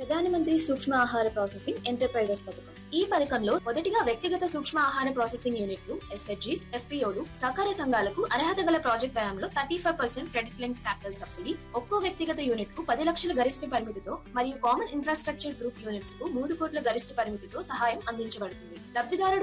ప్రధానమంత్రి సూక్ష్మ ఆహార ప్రాసెసింగ్ ఎంటర్ప్రైజెస్ పథకం. ఈ పథకంలో మొదటిగా వ్యక్తిగత సూక్ష్మ ఆహార ప్రాసెసింగ్ యూనిట్లు ఎస్హెచ్జీస్, ఎఫ్పీఓలు, సహకార సంఘాలకు అర్హత గల ప్రాజెక్ట్ వ్యయంలో 35% క్రెడిట్ లింక్ క్యాపిటల్ సబ్సిడీ, ఒక్కో వ్యక్తిగత యూనిట్ కు 10 లక్షల గరిష్ట పరిమితితో మరియు కామన్ ఇన్ఫ్రాస్ట్రక్చర్ గ్రూప్ యూనిట్స్ కు 3 కోట్ల గరిష్ట పరిమితితో సహాయం అందించబడుతుంది. లబ్ధిదారుడు